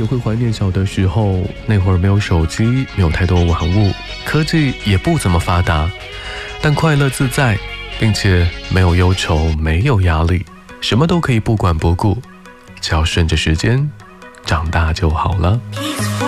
会怀念小的时候，那会儿没有手机，没有太多玩物，科技也不怎么发达，但快乐自在，并且没有忧愁，没有压力，什么都可以不管不顾，只要顺着时间长大就好了。